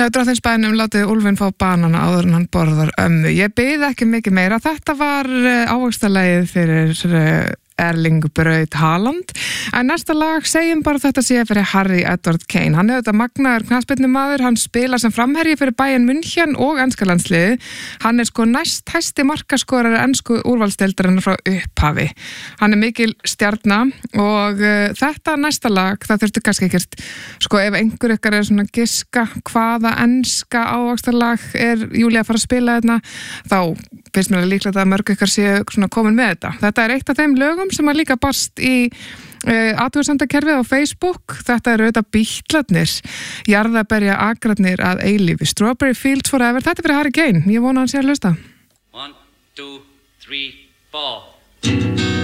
Drottinsbænum látið úlfinn fá banana áður en hann borðar ömmu. Ég bið ekki mikið meira. Þetta var ávaxtalagið fyrir Erling Braut Haaland. En næsta lag segjum bara þetta sé fyrir Harry Edward Kane. Hann þetta magnaður knattspyrnumaður, hann spilar sem framherji fyrir Bayern München og enska landsliðið. Hann sko næst hæsti markaskorari ensku úrvalsdeildarinnar frá upphafi. Hann mikil stjarna og þetta næsta lag, það þurfti kannski ekkert, sko ef einhver ykkar svona giska hvaða enska ávaxtalag Júlía að fara að spila þarna, þá finnst mér líklegt að mörg ykkar séu svona komin með þetta. Þetta eitt af þeim lögum sem líka barst í athugasemdakerfið á Facebook. Þetta auðvitað Bítlarnir, jarðaberja akrarnir að eilífi, Strawberry Fields Forever. Þetta fyrir Harry Kane, ég vona hann sé að hlusta. 1, 2, 3, 4